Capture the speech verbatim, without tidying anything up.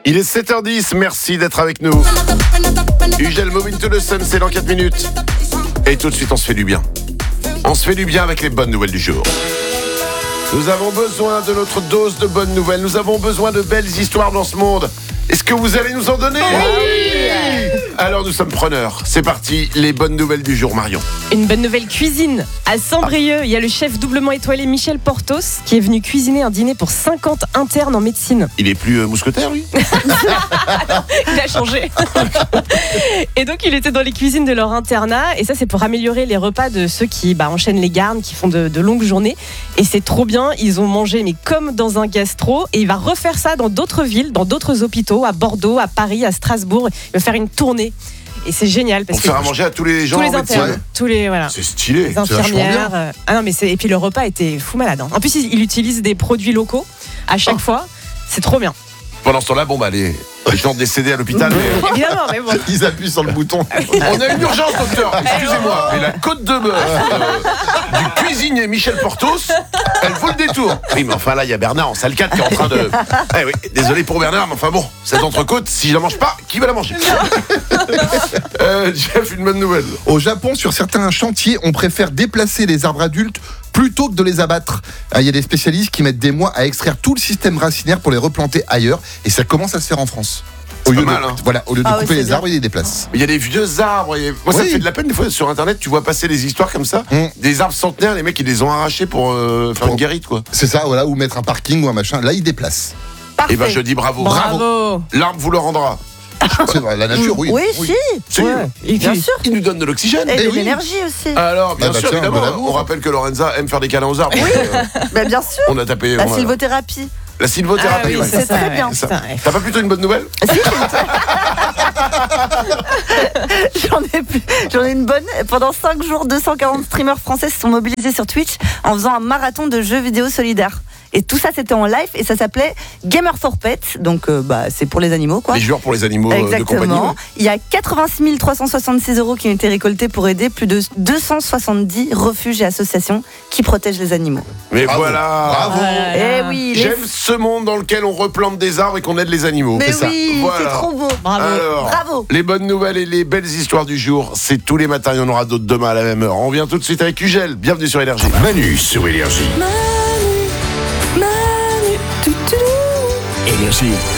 Il est sept heures dix, merci d'être avec nous. Ugel Moving to the Sun, c'est dans quatre minutes. Et tout de suite, on se fait du bien. On se fait du bien avec les bonnes nouvelles du jour. Nous avons besoin de notre dose de bonnes nouvelles. Nous avons besoin de belles histoires dans ce monde. Est-ce que vous allez nous en donner ? Oui ! Alors nous sommes preneurs. C'est parti, les bonnes nouvelles du jour, Marion. Une bonne nouvelle cuisine. À Saint-Brieuc, il y a le chef doublement étoilé Michel Portos qui est venu cuisiner un dîner pour cinquante internes en médecine. Il est plus euh, mousquetaire, lui ? Il a changé. Et donc il était dans les cuisines de leur internat. Et ça, c'est pour améliorer les repas de ceux qui bah, enchaînent les gardes, qui font de, de longues journées. Et c'est trop bien. Ils ont mangé, mais comme dans un gastro. Et il va refaire ça dans d'autres villes, dans d'autres hôpitaux, à Bordeaux, à Paris, à Strasbourg. Il va faire une tournée. Et c'est génial parce Pour que faire à manger à tous les gens tous les en médecine. internes, tous les voilà. C'est stylé. Les infirmières. Euh, ah non, mais c'est et puis le repas était fou malade. Hein. En plus, il, il utilise des produits locaux à chaque oh. fois. C'est trop bien. Pendant ce temps-là, bon bah les, les gens décédés à l'hôpital. Mais... Évidemment, mais bon. Ils appuient sur le bouton. On a une urgence, docteur. Excusez-moi, mais la côte de bœuf euh, du cuisinier Michel Portos, elle vaut le détour. Oui, mais enfin là, il y a Bernard en salle quatre qui est en train de. Eh oui, désolé pour Bernard, mais enfin bon, cette entrecôte, si je la mange pas, qui va la manger ? euh, Jeff, une bonne nouvelle. Au Japon, sur certains chantiers, on préfère déplacer les arbres adultes plutôt que de les abattre. Il y a des spécialistes qui mettent des mois à extraire tout le système racinaire pour les replanter ailleurs, et ça commence à se faire en France. Au lieu, mal, de, hein. voilà, au lieu de ah couper oui, les bien. arbres, ils les déplacent. Il y a des vieux arbres. Et... Moi, ça oui. me fait de la peine des fois sur Internet. Tu vois passer des histoires comme ça, mmh. des arbres centenaires, les mecs ils les ont arrachés pour euh, faire pour... une guérite, quoi. C'est ça, voilà, ou mettre un parking ou un machin. Là, ils déplacent. Et ben je dis bravo. Bravo. L'arbre vous le rendra. C'est vrai, la nature, oui. Oui, oui. si. C'est Ouais. Et Bien puis, sûr. Il nous donne de l'oxygène. Et de Eh oui. l'énergie aussi. Alors, bien Ah bah sûr, tiens, évidemment. de l'amour. On rappelle que Lorenza aime faire des câlins aux arbres. Oui. Euh, Bah, bien sûr. on a tapé. La on a- sylvothérapie. La sylvothérapie, Ah oui, ouais. c'est C'est ça, très ouais, bien. c'est ça, ouais. T'as pas plutôt une bonne nouvelle ? J'en ai plus. J'en ai une bonne. Pendant cinq jours, deux cent quarante streamers français se sont mobilisés sur Twitch en faisant un marathon de jeux vidéo solidaires. Et tout ça, c'était en live et ça s'appelait Gamer for Pets. Donc, euh, bah, c'est pour les animaux, quoi. Les joueurs pour les animaux euh, de compagnie. Exactement. Ouais. Il y a quatre-vingt-six mille trois cent soixante-six euros qui ont été récoltés pour aider plus de deux cent soixante-dix refuges et associations qui protègent les animaux. Mais Bravo. voilà. Bravo. Ah là Eh là. oui, les... J'aime ce monde dans lequel on replante des arbres et qu'on aide les animaux. Mais C'est ça. oui, Voilà. c'est trop beau. Bravo. Alors, Bravo. les bonnes nouvelles et les belles histoires du jour, c'est tous les matins. Il y en aura d'autres demain à la même heure. On revient tout de suite avec Ugel. Bienvenue sur Énergie. Manu sur Énergie. Manu, Manu, tu, tu, tu. Énergie.